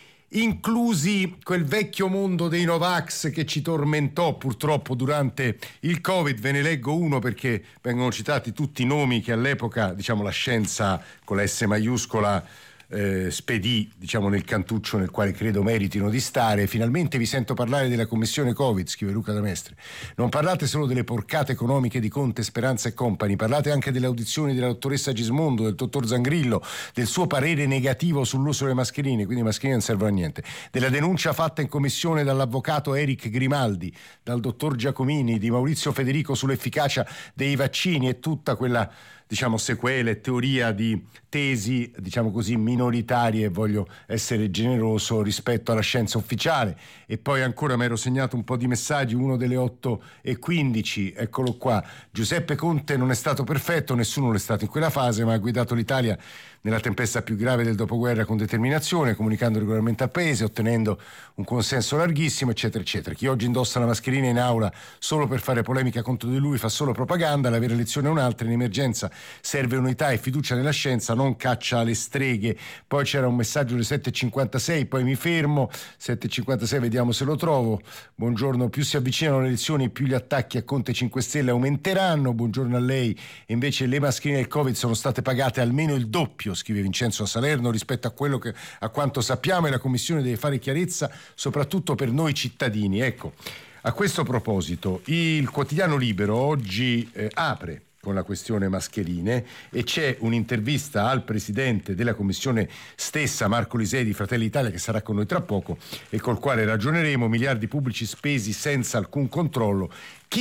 inclusi quel vecchio mondo dei Novax che ci tormentò purtroppo durante il Covid. Ve ne leggo uno perché vengono citati tutti i nomi che all'epoca, diciamo, la scienza con la S maiuscola eh, spedì, diciamo, nel cantuccio nel quale credo meritino di stare. Finalmente vi sento parlare della commissione Covid, scrive Luca da Mestre. Non parlate solo delle porcate economiche di Conte, Speranza e compagni, parlate anche delle audizioni della dottoressa Gismondo, del dottor Zangrillo, del suo parere negativo sull'uso delle mascherine, quindi le mascherine non servono a niente, della denuncia fatta in commissione dall'avvocato Eric Grimaldi, dal dottor Giacomini, di Maurizio Federico sull'efficacia dei vaccini, e tutta quella, diciamo, sequela e teoria di tesi, diciamo così, minoritarie, voglio essere generoso, rispetto alla scienza ufficiale. E poi ancora mi ero segnato un po' di messaggi, uno delle otto e quindici, eccolo qua. Giuseppe Conte non è stato perfetto, nessuno lo è stato in quella fase, ma ha guidato l'Italia nella tempesta più grave del dopoguerra con determinazione, comunicando regolarmente al paese, ottenendo un consenso larghissimo, eccetera eccetera. Chi oggi indossa la mascherina in aula solo per fare polemica contro di lui fa solo propaganda. La vera lezione è un'altra: in emergenza serve unità e fiducia nella scienza, non caccia alle streghe. Poi c'era un messaggio alle sette e cinquantasei, poi mi fermo, sette e cinquantasei, vediamo se lo trovo. Buongiorno, più si avvicinano le elezioni più gli attacchi a Conte cinque Stelle aumenteranno. Buongiorno a lei. E invece le mascherine del Covid sono state pagate almeno il doppio, scrive Vincenzo a Salerno, rispetto a quello che, a quanto sappiamo, e la Commissione deve fare chiarezza soprattutto per noi cittadini. Ecco, a questo proposito il quotidiano Libero oggi eh, apre con la questione mascherine, e c'è un'intervista al presidente della commissione stessa, Marco Lisei di Fratelli Italia, che sarà con noi tra poco e col quale ragioneremo. Miliardi pubblici spesi senza alcun controllo. Chi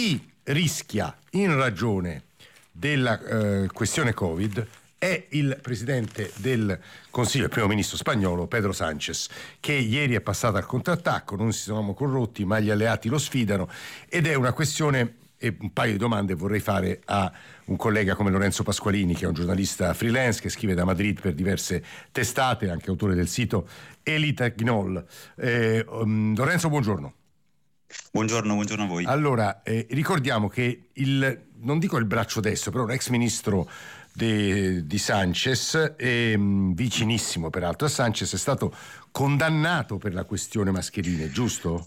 rischia in ragione della eh, questione Covid è il presidente del Consiglio, il primo ministro spagnolo Pedro Sánchez, che ieri è passato al contrattacco. Non si siamo corrotti, ma gli alleati lo sfidano, ed è una questione, e un paio di domande vorrei fare a un collega come Lorenzo Pasqualini, che è un giornalista freelance che scrive da Madrid per diverse testate, anche autore del sito Elitagnol. Eh, um, Lorenzo, buongiorno. Buongiorno, buongiorno a voi. Allora, eh, ricordiamo che il, non dico il braccio destro, però un ex ministro di, di Sánchez, e, mh, vicinissimo peraltro a Sánchez, è stato condannato per la questione mascherine, giusto?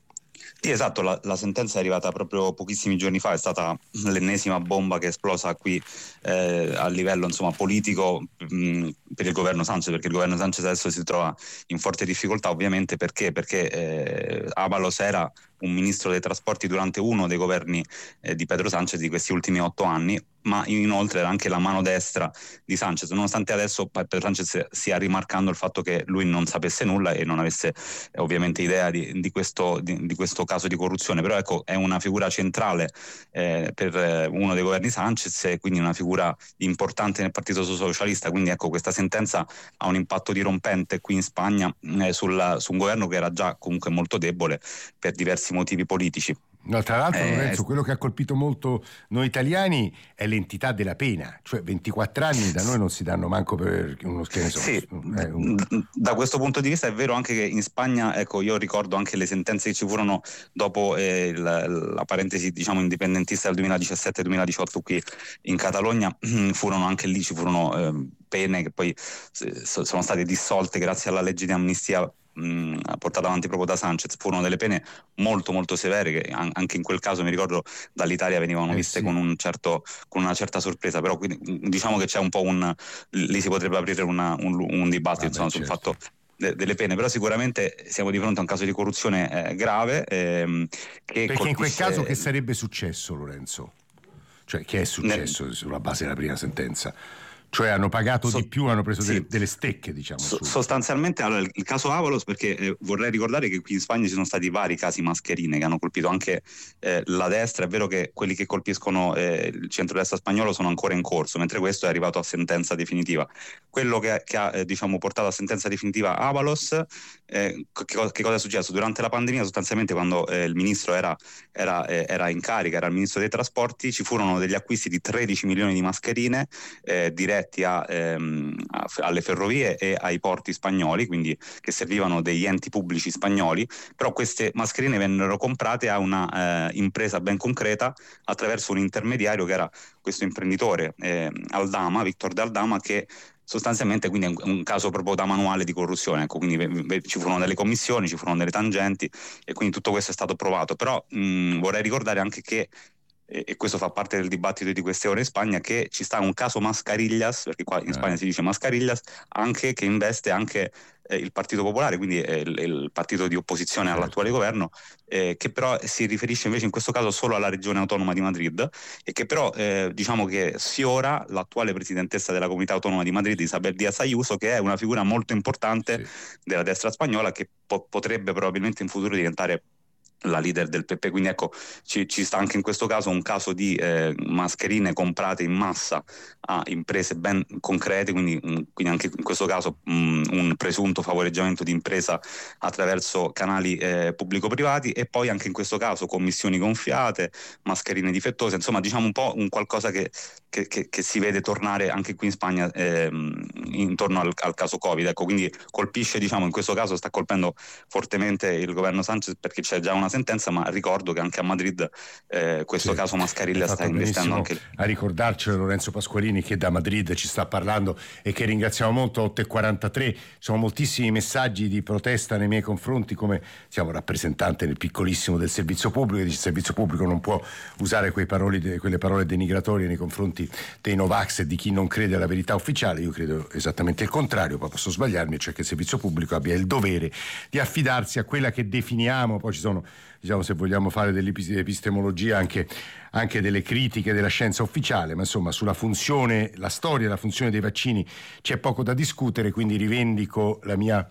Sì, esatto, la, la sentenza è arrivata proprio pochissimi giorni fa, è stata l'ennesima bomba che è esplosa qui eh, a livello insomma, politico mh, per il governo Sánchez, perché il governo Sánchez adesso si trova in forte difficoltà, ovviamente perché, perché eh, Ábalos era un ministro dei trasporti durante uno dei governi eh, di Pedro Sánchez di questi ultimi otto anni, ma inoltre era anche la mano destra di Sánchez, nonostante adesso Pedro Sánchez stia rimarcando il fatto che lui non sapesse nulla e non avesse eh, ovviamente idea di, di, questo, di, di questo caso di corruzione, però ecco è una figura centrale eh, per eh, uno dei governi Sánchez e quindi una figura importante nel Partito Socialista, quindi ecco questa sentenza ha un impatto dirompente qui in Spagna eh, sul, su un governo che era già comunque molto debole per diversi motivi politici. No, tra l'altro Eh, Lorenzo, quello che ha colpito molto noi italiani è l'entità della pena, cioè ventiquattro anni da noi non si danno manco per uno scherzo. Sì, eh, un... da questo punto di vista è vero anche che in Spagna, ecco, io ricordo anche le sentenze che ci furono dopo eh, il, la parentesi diciamo indipendentista del duemiladiciassette duemiladiciotto qui in Catalogna, furono anche lì ci furono eh, pene che poi eh, sono state dissolte grazie alla legge di amnistia mh, portata avanti proprio da Sánchez. Furono delle pene molto molto severe che an- anche in quel caso mi ricordo dall'Italia venivano Eh, viste sì. con un certo con una certa sorpresa, però quindi, mh, diciamo che c'è un po' un lì si potrebbe aprire una, un, un dibattito insomma, sul fatto de- delle pene, però sicuramente siamo di fronte a un caso di corruzione eh, grave ehm, che Perché in quel colpisce- caso che sarebbe successo, Lorenzo? Cioè, che è successo sulla base della prima sentenza? Cioè hanno pagato So- di più, hanno preso sì. delle, delle stecche, diciamo. So- su- sostanzialmente allora, il, il caso Ábalos, perché eh, vorrei ricordare che qui in Spagna ci sono stati vari casi mascherine che hanno colpito anche eh, la destra. È vero che quelli che colpiscono eh, il centrodestra spagnolo sono ancora in corso, mentre questo è arrivato a sentenza definitiva. Quello che, che ha eh, diciamo, portato a sentenza definitiva Ábalos, eh, che, co- che cosa è successo? Durante la pandemia, sostanzialmente quando eh, il ministro era, era, eh, era in carica, era il ministro dei trasporti, ci furono degli acquisti di tredici milioni di mascherine eh, diretti a, ehm, a- alle ferrovie e ai porti spagnoli, quindi che servivano degli enti pubblici spagnoli, però queste mascherine vennero comprate a una eh, impresa ben concreta attraverso un intermediario che era questo imprenditore eh, Aldama, Victor de Aldama, che sostanzialmente quindi è un, un caso proprio da manuale di corruzione, ecco, quindi ve- ve- ci furono delle commissioni, ci furono delle tangenti e quindi tutto questo è stato provato, però mh, vorrei ricordare anche che e e questo fa parte del dibattito di queste ore in Spagna, che ci sta un caso Mascarillas, perché qua in Spagna si dice Mascarillas, anche che investe anche eh, il Partito Popolare, quindi eh, il, il partito di opposizione all'attuale governo, eh, che però si riferisce invece in questo caso solo alla regione autonoma di Madrid e che però eh, diciamo che sfiora l'attuale presidentessa della comunità autonoma di Madrid, Isabel Díaz Ayuso, che è una figura molto importante della destra spagnola che po- potrebbe probabilmente in futuro diventare la leader del P P, quindi ecco ci, ci sta anche in questo caso un caso di eh, mascherine comprate in massa a imprese ben concrete, quindi, mh, quindi anche in questo caso mh, un presunto favoreggiamento di impresa attraverso canali eh, pubblico-privati e poi anche in questo caso commissioni gonfiate, mascherine difettose, insomma diciamo un po' un qualcosa che, che, che, che si vede tornare anche qui in Spagna ehm, intorno al, al caso Covid, ecco, quindi colpisce, diciamo in questo caso sta colpendo fortemente il governo Sánchez perché c'è già una sentenza, ma ricordo che anche a Madrid eh, questo Sì, caso Mascarilla hai sta fatto investendo benissimo anche a ricordarcelo Lorenzo Pasqualini, che da Madrid ci sta parlando e che ringraziamo molto. Otto e quarantatré, ci sono moltissimi messaggi di protesta nei miei confronti, come siamo rappresentante nel piccolissimo del servizio pubblico, e dice il servizio pubblico non può usare quei paroli, quelle parole denigratorie nei confronti dei Novax e di chi non crede alla verità ufficiale. Io credo esattamente il contrario, poi posso sbagliarmi, cioè che il servizio pubblico abbia il dovere di affidarsi a quella che definiamo, poi ci sono, diciamo, se vogliamo fare dell'epistemologia, anche, anche delle critiche della scienza ufficiale, ma insomma sulla funzione, la storia e la funzione dei vaccini c'è poco da discutere, quindi rivendico la mia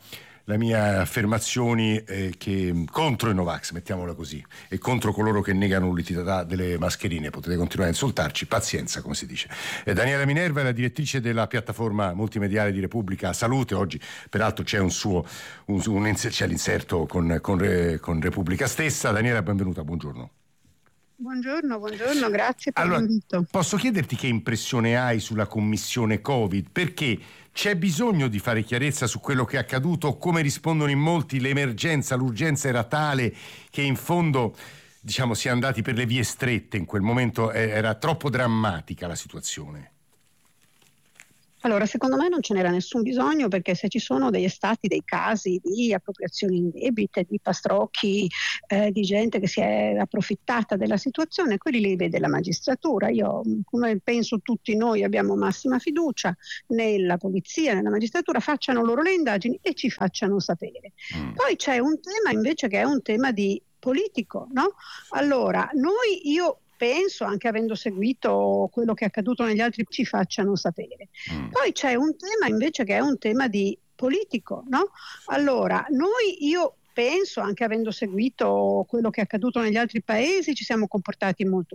le mie affermazioni eh, che contro i Novax, mettiamola così, e contro coloro che negano l'utilità delle mascherine. Potete continuare a insultarci, pazienza, come si dice. Eh, Daniela Minerva è la direttrice della piattaforma multimediale di Repubblica Salute. Oggi peraltro c'è un suo un, un, c'è l'inserto con, con, con Repubblica stessa. Daniela, benvenuta, buongiorno. Buongiorno, buongiorno, grazie per allora, l'invito. Posso chiederti che impressione hai sulla commissione Covid? Perché c'è bisogno di fare chiarezza su quello che è accaduto, come rispondono in molti, l'emergenza, l'urgenza era tale che in fondo, diciamo, si è andati per le vie strette in quel momento, era troppo drammatica la situazione. Allora, secondo me non ce n'era nessun bisogno, perché se ci sono degli stati, dei casi di appropriazioni indebite, di pastrocchi, eh, di gente che si è approfittata della situazione, quelli li vede la magistratura. Io, come penso tutti noi, abbiamo massima fiducia nella polizia, nella magistratura, facciano loro le indagini e ci facciano sapere. Mm. Poi c'è un tema invece che è un tema di politico, no? Allora, noi, io penso, anche avendo seguito quello che è accaduto negli altri, ci facciano sapere. Mm. Poi c'è un tema invece che è un tema di politico, no? Allora, noi, io penso, anche avendo seguito quello che è accaduto negli altri paesi, ci siamo comportati molto